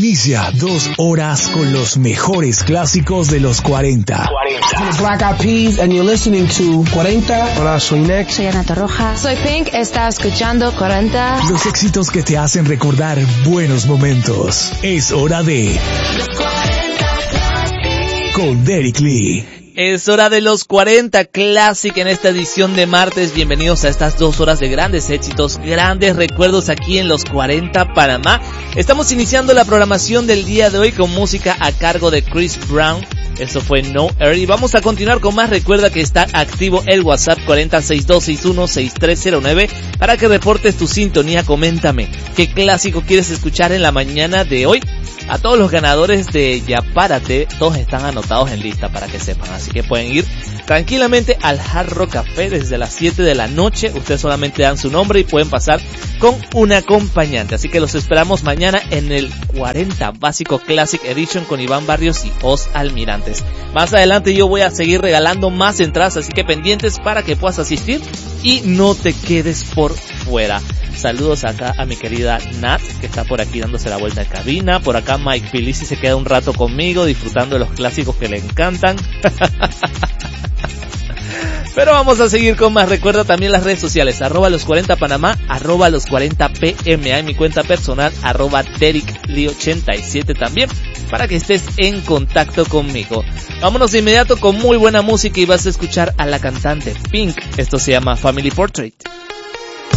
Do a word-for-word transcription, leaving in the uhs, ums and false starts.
Inicia dos horas con los mejores clásicos de los cuarenta. cuarenta. Black Eyed Peas and you're listening to cuarenta. Hola, soy Nex. Soy Ana Torroja. Soy Pink, está escuchando cuarenta. Los éxitos que te hacen recordar buenos momentos. Es hora de con Derek Lee. Es hora de los cuarenta Classic en esta edición de martes. Bienvenidos a estas dos horas de grandes éxitos, grandes recuerdos aquí en los cuarenta Panamá. Estamos iniciando la programación del día de hoy con música a cargo de Chris Brown. Eso fue No Air. Y vamos a continuar con más. Recuerda que está activo el WhatsApp cuarenta sesenta y dos sesenta y uno sesenta y tres cero nueve para que reportes tu sintonía. Coméntame qué clásico quieres escuchar en la mañana de hoy. A todos los ganadores de Ya Párate, todos están anotados en lista para que sepan. Así que pueden ir tranquilamente al Hard Rock Café desde las siete de la noche. Ustedes solamente dan su nombre y pueden pasar con un acompañante. Así que los esperamos mañana en el cuarenta Básico Classic Edition con Iván Barrios y Os Almirantes. Más adelante yo voy a seguir regalando más entradas, así que pendientes para que puedas asistir y no te quedes por fuera. Saludos acá a mi querida Nat, que está por aquí dándose la vuelta de cabina. Por acá Mike Felici se queda un rato conmigo, disfrutando de los clásicos que le encantan. Pero vamos a seguir con más. Recuerda también las redes sociales, arroba los cuarenta Panamá, arroba los cuarenta P M A, en mi cuenta personal, arroba Derek Lee ochenta y siete también, para que estés en contacto conmigo. Vámonos de inmediato con muy buena música y vas a escuchar a la cantante Pink. Esto se llama Family Portrait.